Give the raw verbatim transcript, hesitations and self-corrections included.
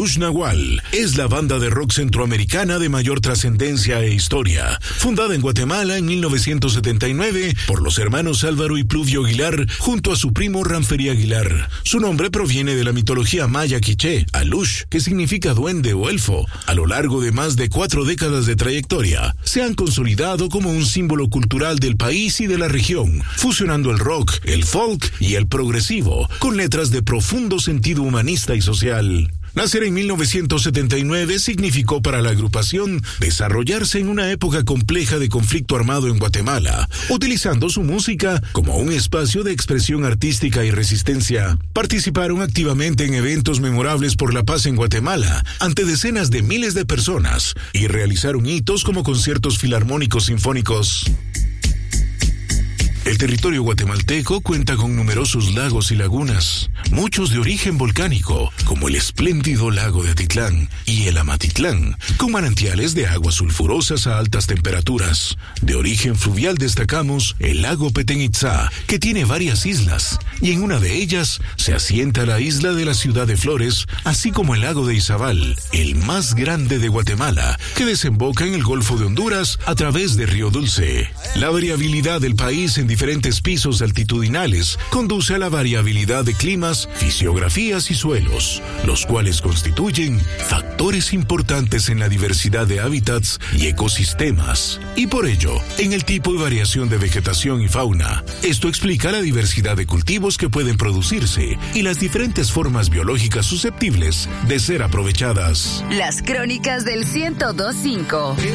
Alush Nahual es la banda de rock centroamericana de mayor trascendencia e historia, fundada en Guatemala en mil novecientos setenta y nueve por los hermanos Álvaro y Pluvio Aguilar junto a su primo Ramferi Aguilar. Su nombre proviene de la mitología maya quiché, Alush, que significa duende o elfo. A lo largo de más de cuatro décadas de trayectoria, se han consolidado como un símbolo cultural del país y de la región, fusionando el rock, el folk y el progresivo, con letras de profundo sentido humanista y social. Nacer en mil novecientos setenta y nueve significó para la agrupación desarrollarse en una época compleja de conflicto armado en Guatemala, utilizando su música como un espacio de expresión artística y resistencia. Participaron activamente en eventos memorables por la paz en Guatemala, ante decenas de miles de personas, y realizaron hitos como conciertos filarmónicos sinfónicos. El territorio guatemalteco cuenta con numerosos lagos y lagunas, muchos de origen volcánico, como el espléndido lago de Atitlán y el Amatitlán, con manantiales de aguas sulfurosas a altas temperaturas. De origen fluvial destacamos el lago Petén Itzá, que tiene varias islas, y en una de ellas se asienta la isla de la Ciudad de Flores, así como el lago de Izabal, el más grande de Guatemala, que desemboca en el Golfo de Honduras a través de Río Dulce. La variabilidad del país en diferentes pisos altitudinales conduce a la variabilidad de climas, fisiografías y suelos, los cuales constituyen factores importantes en la diversidad de hábitats y ecosistemas, y por ello, en el tipo y variación de vegetación y fauna. Esto explica la diversidad de cultivos que pueden producirse y las diferentes formas biológicas susceptibles de ser aprovechadas. Las crónicas del ciento dos punto cinco.